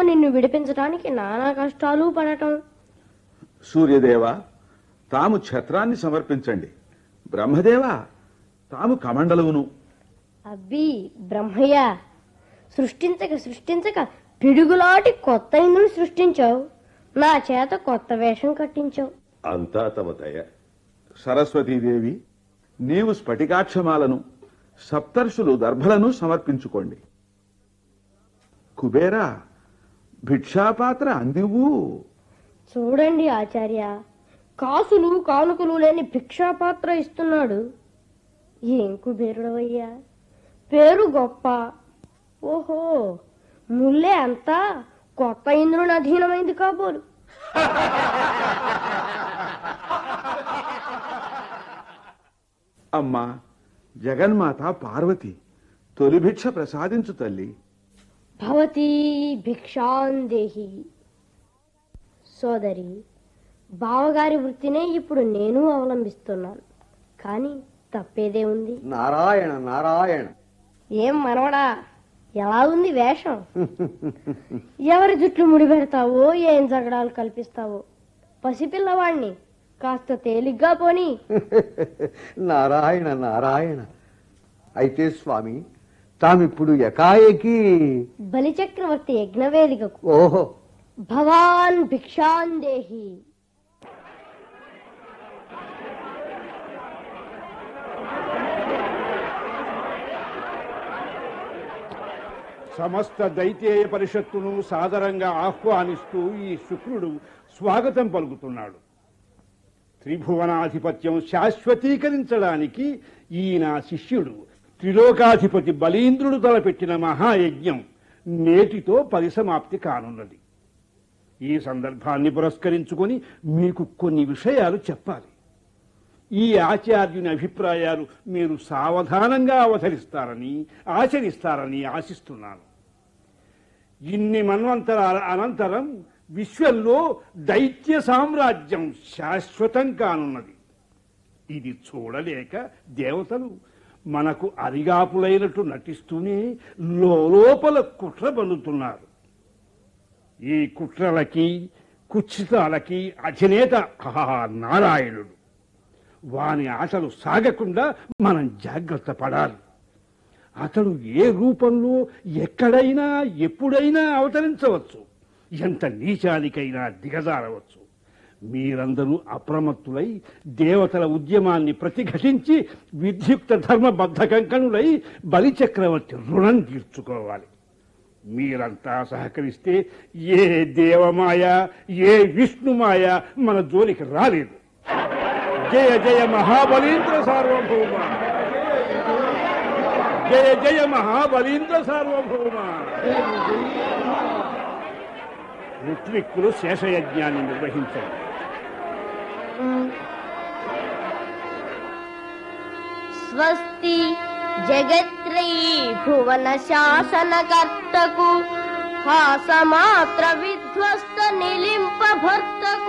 నిన్ను విడిపించడానికి నానా కష్టాలు పడటం. సూర్యదేవ తాము ఛత్రాన్ని సమర్పించండి. బ్రహ్మదేవ తాము కమండలువును. అబ్బి బ్రహ్మయ్య, సృష్టించక పిడుగులాంటి కొత్త ఇంద్రుని సృష్టించావు. నా చేత కొత్త వేషం కట్టించావు. అంతా తమ దయ. సరస్వతీదేవి నీవు స్ఫటికాక్షమాలను, సప్తర్షులు దర్భలను సమర్పించుకోండి. కుబేరా భిక్షాపాత్ర అందివు. చూడండి ఆచార్య, కాసులు కానుకలు లేని భిక్షాపాత్ర ఇస్తున్నాడు. ఏం కుబేరుడవయ్యా, పేరు గొప్ప. ఓహో, ముల్లే అంతా కొత్త ఇంద్రుని అధీనమైంది కాబోలు. అమ్మా జగన్మాత పార్వతి, తొలి భిక్ష ప్రసాదించు తల్లి. భవతీ భిక్షాందేహి. సోదరి, బావగారి వృత్తినే ఇప్పుడు నేను అవలంబిస్తున్నాను. కానీ తప్పేదే ఉంది? నారాయణ నారాయణ. ఏం మనవడా, ఎలా ఉంది వేషం? ఎవరి జుట్లు ముడిపెడతావో, ఏం జగడాలు కల్పిస్తావో. పసిపిల్లవాణ్ణి, కాస్త తేలిగ్గా పోని. నారాయణ నారాయణ. అయితే స్వామి, తామిప్పుడు ఎకాఏకి బలిచక్రవర్తి యజ్ఞవేదికకు. ఓహో. భవాన్ భిక్షాందేహి. సమస్త దైత్యేయ పరిషత్తును సాదరంగా ఆహ్వానిస్తూ ఈ శుక్రుడు స్వాగతం పలుకుతున్నాడు. త్రిభువనాధిపత్యం శాశ్వతీకరించడానికి ఈయన శిష్యుడు త్రిలోకాధిపతి బలీంద్రుడు తలపెట్టిన మహాయజ్ఞం నేటితో పరిసమాప్తి కానున్నది. ఈ సందర్భాన్ని పురస్కరించుకొని మీకు కొన్ని విషయాలు చెప్పాలి. ఈ ఆచార్యుని అభిప్రాయాలు మీరు సావధానంగా అవతరిస్తారని, ఆచరిస్తారని ఆశిస్తున్నాను. ఇన్ని మన్వంతరాల అనంతరం విశ్వంలో దైత్య సామ్రాజ్యం శాశ్వతం కానున్నది. ఇది చూడలేక దేవతలు మనకు అరిగాపులైనట్టు నటిస్తూనే లోపల కుట్ర పన్నుతున్నారు. ఈ కుట్రలకి కుచ్చితాలకి అధినేత నారాయణుడు. వాని ఆటలు సాగకుండా మనం జాగ్రత్త పడాలి. అతడు ఏ రూపంలో ఎక్కడైనా ఎప్పుడైనా అవతరించవచ్చు. ఎంత నీచానికైనా దిగజారవచ్చు. మీరందరూ అప్రమత్తులై దేవతల ఉద్యమాన్ని ప్రతిఘటించి విద్యుక్త ధర్మబద్ధ కంకణులై బలిచక్రవర్తి రుణం తీర్చుకోవాలి. మీరంతా సహకరిస్తే ఏ దేవమాయ, ఏ విష్ణుమాయ మన జోలికి రాలేదు. జయ జయ మహాబలీంద్ర సార్వభౌమ. జయ జయ మహాబలీంద్ర సార్వభౌమ. ఋత్విక్కులు శేషయజ్ఞాన్ని నిర్వహించారు. స్వస్తి జగత్రయీ భువన శాసనకర్తకు, హాసమాత్ర విధ్వస్త నిలింప భర్తకు.